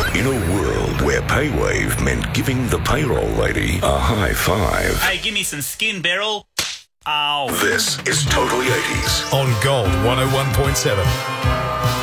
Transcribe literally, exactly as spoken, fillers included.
In a world where PayWave meant giving the payroll lady a high five. Hey, give me some skin, Beryl. Ow. This is Totally eighties. On Gold one oh one point seven.